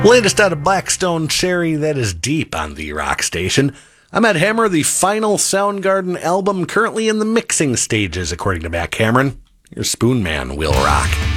Latest out of Blackstone Cherry, that is Deep on the Rock Station. I'm at Hammer, the final Soundgarden album currently in the mixing stages, according to Matt Cameron. Your Spoon Man will rock.